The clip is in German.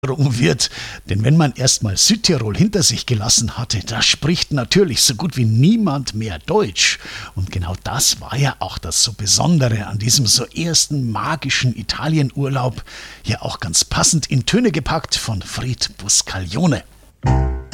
wird. Denn wenn man erstmal Südtirol hinter sich gelassen hatte, da spricht natürlich so gut wie niemand mehr Deutsch. Und genau das war ja auch das so Besondere an diesem so ersten magischen Italienurlaub. Hier auch ganz passend in Töne gepackt von Fried Buscaglione.